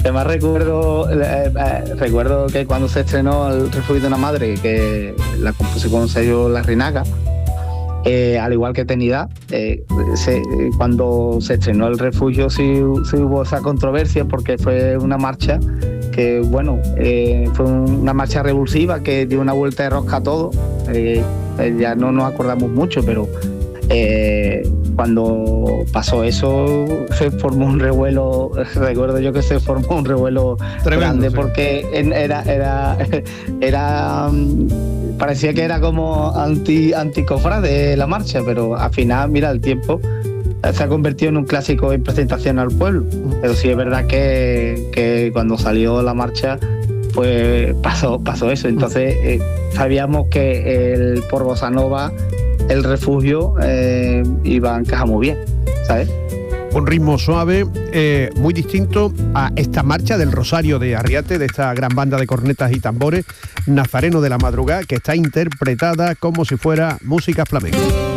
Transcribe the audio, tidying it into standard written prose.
Además recuerdo que cuando se estrenó El refugio de una madre, que la compuse con sello La Renaga, al igual que Trinidad, cuando se estrenó El refugio sí hubo esa controversia, porque fue una marcha que, bueno, fue una marcha revulsiva que dio una vuelta de rosca a todo. Ya no nos acordamos mucho, pero cuando pasó eso se formó un revuelo. Recuerdo yo que se formó un revuelo tremendo, grande, sí. Porque parecía que era como anticofrade la marcha, pero al final, mira, el tiempo se ha convertido en un clásico en presentación al pueblo. Pero sí es verdad que cuando salió la marcha pues pasó eso. Entonces sabíamos que por Bossa Nova El refugio iba a encajar muy bien, ¿sabes? Un ritmo suave, muy distinto a esta marcha del Rosario de Arriate, de esta gran banda de cornetas y tambores, Nazareno de la Madrugada, que está interpretada como si fuera música flamenca.